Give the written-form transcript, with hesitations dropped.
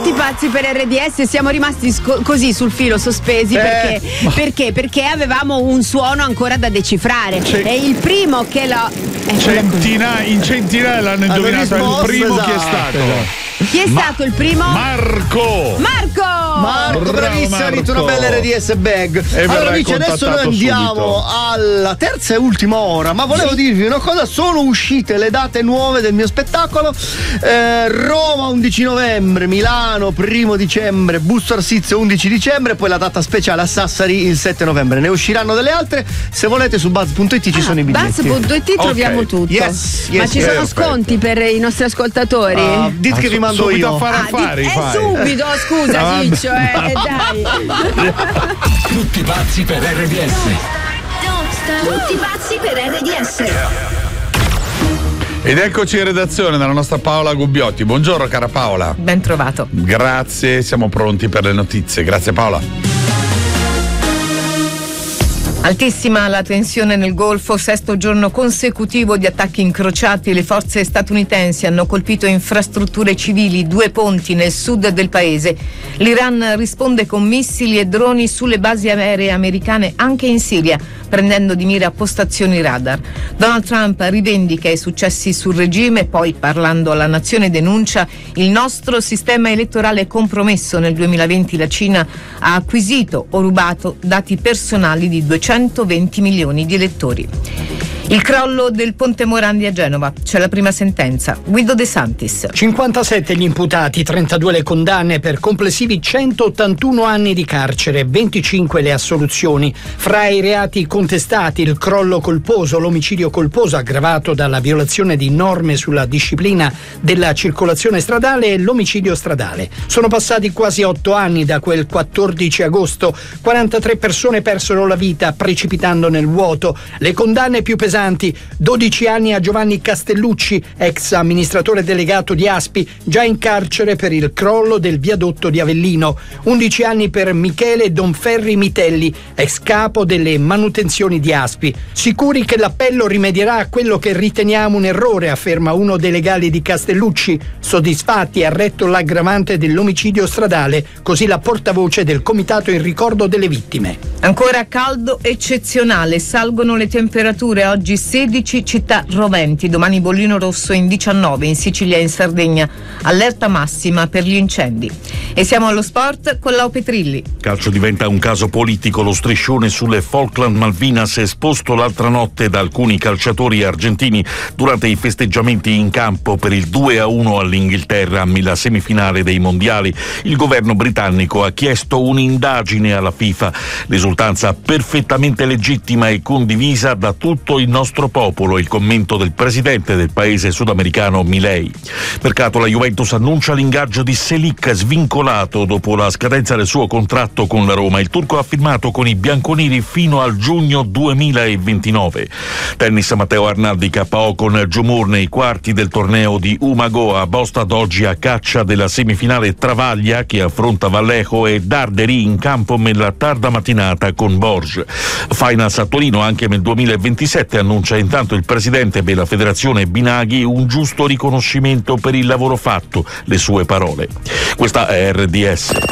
Tutti pazzi per RDS, siamo rimasti così sul filo sospesi perché avevamo un suono ancora da decifrare. E il primo che in centinaia l'hanno indovinato. È il primo. Chi è stato? Chi è stato il primo? Marco, bravissimo, ha vinto una bella RDS bag. Allora amici, adesso noi andiamo alla terza e ultima ora, ma volevo dirvi una cosa: sono uscite le date nuove del mio spettacolo. Roma 11 novembre, Milano 1 dicembre, Busto Arsizio 11 dicembre, poi la data speciale a Sassari il 7 novembre. Ne usciranno delle altre, se volete su buzz.it ci sono i biglietti. Buzz.it troviamo tutto. Ma ci sono sconti per i nostri ascoltatori? Dite che vi mando io a fare affari. Subito, scusa Ciccio, dai. Tutti pazzi per RDS. Tutti pazzi per RDS. Ed eccoci in redazione dalla nostra Paola Gubbiotti. Buongiorno cara Paola. Ben trovato. Grazie, siamo pronti per le notizie. Grazie Paola. Altissima la tensione nel Golfo, 6° giorno consecutivo di attacchi incrociati. Le forze statunitensi hanno colpito infrastrutture civili, 2 ponti nel sud del paese. L'Iran risponde con missili e droni sulle basi aeree americane anche in Siria, prendendo di mira postazioni radar. Donald Trump rivendica i successi sul regime, poi parlando alla nazione denuncia: il nostro sistema elettorale è compromesso. Nel 2020 la Cina ha acquisito o rubato dati personali di 220 milioni di elettori. Il crollo del Ponte Morandi a Genova. C'è la prima sentenza. Guido De Santis. 57 gli imputati, 32 le condanne per complessivi 181 anni di carcere, 25 le assoluzioni. Fra i reati contestati il crollo colposo, l'omicidio colposo aggravato dalla violazione di norme sulla disciplina della circolazione stradale e l'omicidio stradale. Sono passati quasi 8 anni da quel 14 agosto. 43 persone persero la vita precipitando nel vuoto. Le condanne più pesanti: 12 anni a Giovanni Castellucci, ex amministratore delegato di Aspi, già in carcere per il crollo del viadotto di Avellino. 11 anni per Michele Donferri Mitelli, ex capo delle manutenzioni di Aspi. Sicuri che l'appello rimedierà a quello che riteniamo un errore, afferma uno dei legali di Castellucci. Soddisfatti, ha retto l'aggravante dell'omicidio stradale, così la portavoce del comitato in ricordo delle vittime. Ancora caldo eccezionale, salgono le temperature. Oggi 16 città roventi, domani bollino rosso in 19 in Sicilia e in Sardegna, allerta massima per gli incendi. E siamo allo sport con Lau Petrilli. Calcio diventa un caso politico, lo striscione sulle Falkland Malvinas esposto l'altra notte da alcuni calciatori argentini durante i festeggiamenti in campo per il 2-1 all'Inghilterra nella semifinale dei mondiali. Il governo britannico ha chiesto un'indagine alla FIFA, risultanza perfettamente legittima e condivisa da tutto il nostro popolo, il commento del presidente del paese sudamericano Milei. Mercato, la Juventus annuncia l'ingaggio di Selic, svincolato dopo la scadenza del suo contratto con la Roma. Il turco ha firmato con i bianconeri fino al giugno 2029. Tennis, Matteo Arnaldi KO con Jumur nei quarti del torneo di Umago a Bostad, oggi a caccia della semifinale Travaglia che affronta Vallejo e Darderi in campo nella tarda mattinata con Borges. Finals a Torino anche nel 2027, annuncia intanto il presidente della federazione Binaghi, un giusto riconoscimento per il lavoro fatto, le sue parole. Questa è RDS.